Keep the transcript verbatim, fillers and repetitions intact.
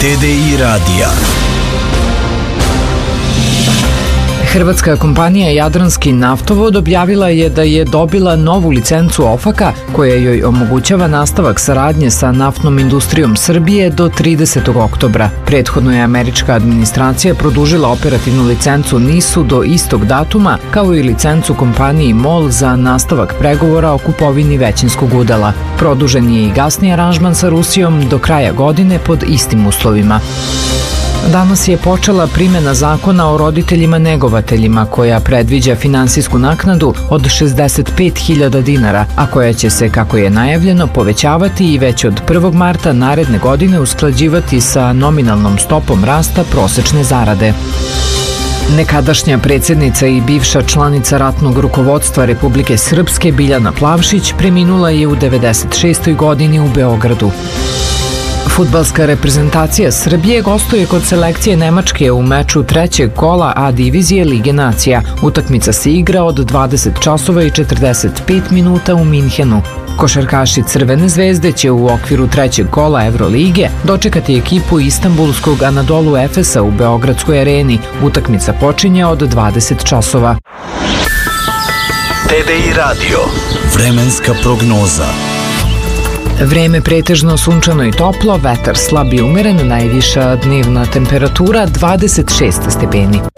T D I radija. Hrvatska kompanija Jadranski naftovod objavila je da je dobila novu licencu OFAK-a koja joj omogućava nastavak saradnje sa naftnom industrijom Srbije do tridesetog oktobra. Prethodno je američka administracija produžila operativnu licencu NIS-u do istog datuma, kao i licencu kompaniji MOL za nastavak pregovora o kupovini većinskog udela. Produžen je i gasni aranžman sa Rusijom do kraja godine pod istim uslovima. Danas je počela primjena zakona o roditeljima negovateljima koja predviđa finansijsku naknadu od šezdeset pet hiljada dinara, a koja će se, kako je najavljeno, povećavati i već od prvog marta naredne godine usklađivati sa nominalnom stopom rasta prosečne zarade. Nekadašnja predsjednica i bivša članica ratnog rukovodstva Republike Srpske Biljana Plavšić preminula je u devedeset šestoj godini u Beogradu. Fudbalska reprezentacija Srbije gostuje kod selekcije Nemačke u meču trećeg kola A divizije Lige nacija. Utakmica se igra od dvadeset časova i četrdeset pet minuta u Minhenu. Košarkaši Crvene zvezde će u okviru trećeg kola Evrolige dočekati ekipu istanbulskog Anadolu Efesa u Beogradskoj areni. Utakmica počinje od dvadeset časova. T D I radio. Vremenska prognoza. Vreme pretežno sunčano i toplo, vetar slab i umeren, najviša dnevna temperatura dvadeset šest stepeni.